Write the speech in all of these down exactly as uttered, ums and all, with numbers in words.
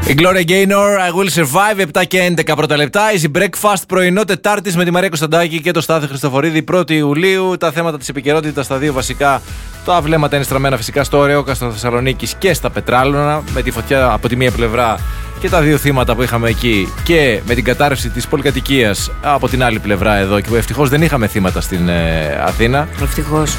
Η Gloria Gaynor, I Will Survive, επτά και έντεκα πρώτα λεπτά. Easy Breakfast, πρωινό Τετάρτης με τη Μαρία Κωνσταντάκη και το Στάθη Χριστοφορίδη. πρώτη Ιουλίου, τα θέματα της επικαιρότητας, τα δύο βασικά. Τα βλέμματα είναι στραμμένα φυσικά στο Ωρεόκαστρο Θεσσαλονίκης και στα Πετράλωνα, με τη φωτιά από τη μία πλευρά και τα δύο θύματα που είχαμε εκεί, και με την κατάρρευση της πολυκατοικίας από την άλλη πλευρά εδώ. Και που ευτυχώς δεν είχαμε θύματα στην ε, Αθήνα. Ευτυχώς.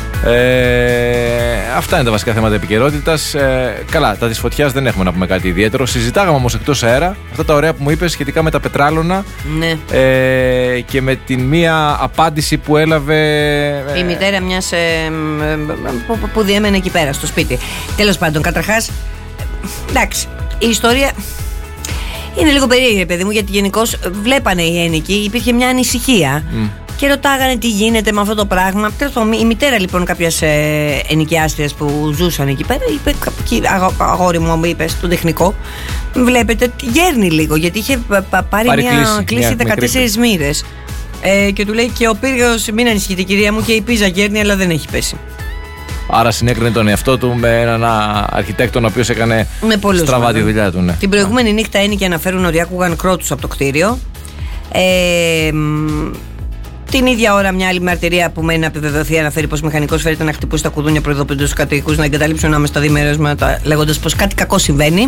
Ε, αυτά είναι τα βασικά θέματα επικαιρότητας. Ε, καλά, τα της φωτιάς δεν έχουμε να πούμε κάτι ιδιαίτερο. Συζητάγαμε όμως εκτός αέρα αυτά τα ωραία που μου είπες σχετικά με τα Πετράλωνα. Ναι. Ε, και με την μία απάντηση που έλαβε ε, η μητέρα μιας ε, ε, που, που διέμενε εκεί πέρα στο σπίτι. Τέλος πάντων, καταρχάς, εντάξει, η ιστορία είναι λίγο περίεργη, παιδί μου, γιατί γενικώς βλέπανε οι ένοικοι, υπήρχε μια ανησυχία mm. και ρωτάγανε τι γίνεται με αυτό το πράγμα. Τέλος πάντων, η μητέρα λοιπόν κάποιας ε, ενοικιάστριας που ζούσαν εκεί πέρα είπε, αγόρι μου, μου είπε στον τεχνικό, βλέπετε, γέρνει λίγο, γιατί είχε πα, πάρει, πάρει μια κλίση, κλίση δεκατέσσερις μοίρες. Ε, και του λέει και ο πύργος, μην ανησυχείτε κυρία μου, και η πίζα γέρνει αλλά δεν έχει πέσει. Άρα συνέκρινε τον εαυτό του με έναν αρχιτέκτονα ο οποίος έκανε στραβά τη δουλειά του. Ναι. Την προηγούμενη νύχτα ένοικοι αναφέρουν ότι άκουγαν κρότους από το κτίριο. Ε, την ίδια ώρα, μια άλλη μαρτυρία που μένει να επιβεβαιωθεί αναφέρει πως ο μηχανικός φέρεται να χτυπούσε τα κουδούνια, προειδοποιώντας τους κατοικούς να εγκαταλείψουν άμεσα τα διημερίσματα, λέγοντας πως κάτι κακό συμβαίνει.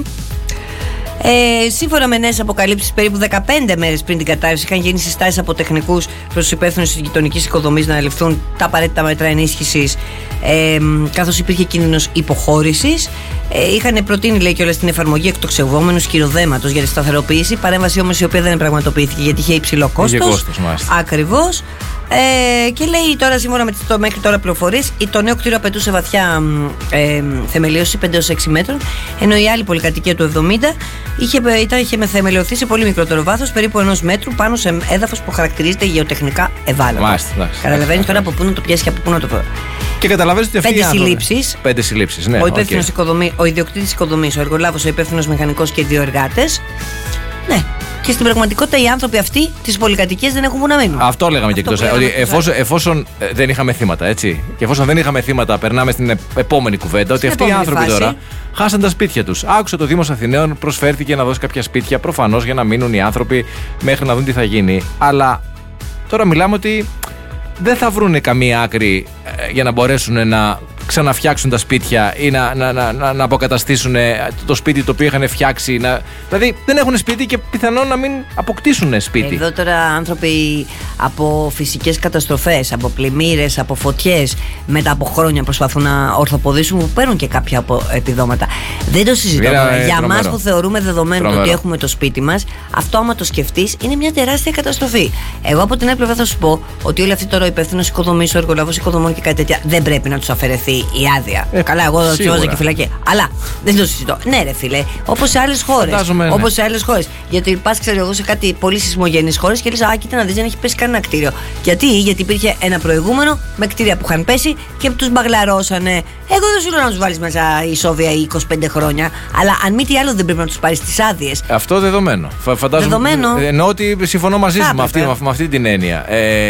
Ε, σύμφωνα με νέες αποκαλύψεις, περίπου δεκαπέντε μέρες πριν την κατάρρευση είχαν γίνει συστάσεις από τεχνικούς προς τους υπεύθυνους της γειτονικής οικοδομής να ληφθούν τα απαραίτητα μέτρα ενίσχυσης, ε, καθώς υπήρχε κίνδυνος υποχώρησης. Ε, είχαν προτείνει, λέει, κιόλας την εφαρμογή εκτοξευόμενου σκυροδέματος για τη σταθεροποίηση. Παρέμβαση όμως η οποία δεν πραγματοποιήθηκε γιατί είχε υψηλό κόστος. Ακριβώς. Ε, και λέει τώρα, σύμφωνα με τις το, μέχρι τώρα πληροφορίες, το νέο κτίριο απαιτούσε βαθιά ε, θεμελίωση πέντε έως έξι μέτρων, ενώ η άλλη πολυκατοικία του εβδομήντα είχε, ήταν, είχε θεμελιωθεί σε πολύ μικρότερο βάθος, περίπου ενός μέτρου, πάνω σε έδαφος που χαρακτηρίζεται γεωτεχνικά ευάλωτο. Καταλαβαίνεις τώρα από πού να το πιάσει και από πού να το πω. Και καταλαβαίνεις ότι αυτοί πέντε συλλήψεις. Πέντε συλλήψεις, ναι. Ο υπεύθυνος okay. οικοδομή, ο ιδιοκτήτης οικοδομής, ο εργολάβος, ο υπεύθυνος μηχανικός και δύο εργάτες. Ναι. Και στην πραγματικότητα οι άνθρωποι αυτοί τις πολυκατοικίες δεν έχουν που να μείνουν. Αυτό λέγαμε αυτό και εκτός. Ότι εφόσον, εφόσον δεν είχαμε θύματα, έτσι. Και εφόσον δεν είχαμε θύματα, περνάμε στην επόμενη κουβέντα. Στην ότι αυτοί οι άνθρωποι φάση. Τώρα χάσαν τα σπίτια τους. Άκουσε το Δήμος Αθηναίων, προσφέρθηκε να δώσει κάποια σπίτια, προφανώς για να μείνουν οι άνθρωποι μέχρι να δουν τι θα γίνει. Αλλά τώρα μιλάμε ότι δεν θα βρούνε καμία άκρη για να μπορέσουν να ξαναφτιάξουν τα σπίτια ή να, να, να, να, να αποκαταστήσουν το σπίτι το οποίο είχαν φτιάξει. Να... Δηλαδή δεν έχουν σπίτι και πιθανόν να μην αποκτήσουν σπίτι. Εδώ τώρα άνθρωποι από φυσικές καταστροφές, από πλημμύρες, από φωτιές, μετά από χρόνια προσπαθούν να ορθοποδήσουν, που παίρνουν και κάποια από επιδόματα. Δεν το συζητάμε. Για εμάς που θεωρούμε δεδομένο τρομερό. Ότι έχουμε το σπίτι μας, αυτό άμα το σκεφτείς είναι μια τεράστια καταστροφή. Εγώ από την άλλη πλευρά θα σου πω ότι όλοι αυτοί τώρα ο υπεύθυνος οικοδομής, ο εργολάβος οικοδομών και κάτι τέτοια δεν πρέπει να τους αφαιρεθεί η άδεια. Ε, Καλά, εγώ τσιόζα και φυλακή. Αλλά δεν το συζητώ. Ναι, ρε φίλε, όπως σε άλλες χώρες. Ναι. Όπως σε άλλες χώρες. Γιατί πας, ξέρω εγώ, σε κάτι πολύ σεισμογενείς χώρες και λες, α, κοίτα να δεις, δεν έχει πέσει κανένα κτίριο. Γιατί, γιατί υπήρχε ένα προηγούμενο με κτίρια που είχαν πέσει και τους μπαγλαρώσανε. Εγώ δεν σου λέω να τους βάλεις μέσα η Σόβια είκοσι πέντε χρόνια. Αλλά αν μη τι άλλο δεν πρέπει να τους πάρεις τις άδειες. Αυτό δεδομένο. Φαντάζομαι. Δεδομένο. Εννοώ ότι συμφωνώ μαζί σου με αυτή, με αυτή την έννοια.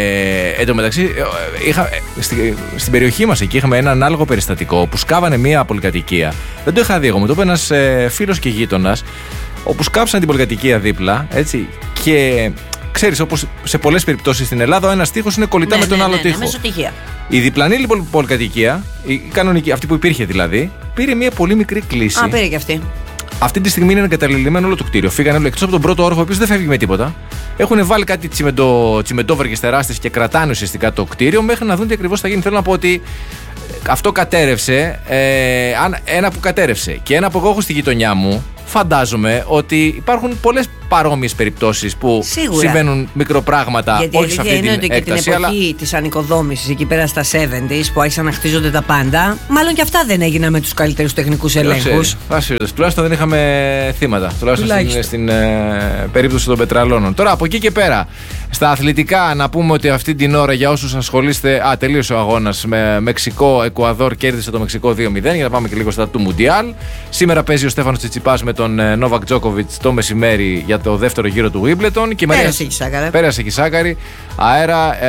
Ε, εν τω μεταξύ, είχα, στη, στην περιοχή μας εκεί είχαμε ένα ανάλογο περιστατικό που σκάβανε μία πολυκατοικία. Δεν το είχα δει εγώ, μου το είπε ένας ε, φίλος και γείτονας, όπου σκάψαν την πολυκατοικία δίπλα, έτσι, και ξέρεις, όπως σε πολλές περιπτώσεις στην Ελλάδα, ο ένας τοίχος είναι κολλητά ναι, με τον ναι, άλλο ναι, τοίχο. Ναι, η διπλανή λοιπόν πολυκατοικία, η κανονική, αυτή που υπήρχε δηλαδή, πήρε μία πολύ μικρή κλίση. Α, πήρε και αυτή. Αυτή τη στιγμή είναι εγκαταλελειμμένο όλο το κτίριο. Φύγανε όλο εκτός από τον πρώτο όροφο, ο οποίος δεν φεύγει με τίποτα. Έχουν βάλει κάτι τσιμεντό, τσιμεντόβεργες τεράστιες και κρατάνε ουσιαστικά το κτίριο μέχρι να δουν τι ακριβώς θα γίνει. Θέλω να πω ότι αυτό κατέρευσε. Ε, αν, ένα που κατέρευσε και ένα που εγώ έχω στη γειτονιά μου, φαντάζομαι ότι υπάρχουν πολλές παρόμοιες περιπτώσεις που σίγουρα συμβαίνουν μικροπράγματα. Γιατί όχι σε αυτή την ότι έκταση. Και την εποχή αλλά... της ανοικοδόμησης εκεί πέρα στα εβδομήντα που άρχισαν να χτίζονται τα πάντα, μάλλον και αυτά δεν έγιναν με τους καλύτερους τεχνικούς ελέγχους. Τουλάχιστον δεν είχαμε θύματα. Τουλάχιστον, τουλάχιστον. στην, στην ε, περίπτωση των Πετραλώνων. Τώρα από εκεί και πέρα, στα αθλητικά, να πούμε ότι αυτή την ώρα για όσους ασχολείστε. Α, τελείωσε ο αγώνας με Μεξικό, Εκουαδόρ, κέρδισε το Μεξικό δύο μηδέν. Για να πάμε και λίγο στα του Μουντιάλ. Σήμερα παίζει ο Στέφανος Τσιτσιπάς με τον Νόβακ Τζόκοβιτς το μεσημέρι για το δεύτερο γύρο του Wimbledon. Και πέρασε η Σάκαρη. Πέρασε και η Σάκαρη. Αέρα.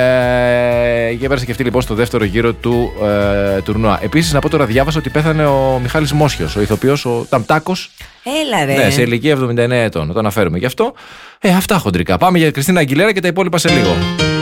Ε, και πέρασε και αυτή λοιπόν στο δεύτερο γύρο του ε, τουρνουά. Επίσης, να πω τώρα, διάβασα ότι πέθανε ο Μιχάλης Μόσιος, ο ηθοποιός, ο Ταμτάκος. Έλα ρε. Ναι, σε ηλικία εβδομήντα εννέα ετών. Το αναφέρουμε γι' αυτό. Ε, αυτά χοντρικά. Πάμε για Κριστίνα Αγγιλέρα και τα υπόλοιπα σε λίγο.